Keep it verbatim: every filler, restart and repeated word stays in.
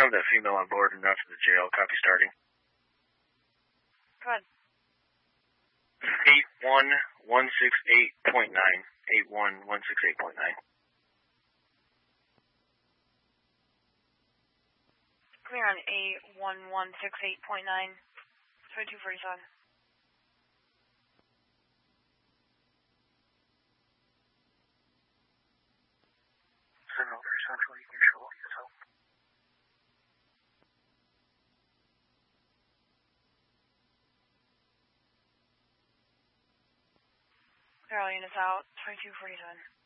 have that female on board and not to the jail. Copy starting. Go ahead. eight one one six eight point nine. eight one one six eight point nine. Clear on eight one one six eight point nine. twenty-two forty-seven. Sentinel three Central, you can show yourself. Clear all units out. twenty-two forty-seven.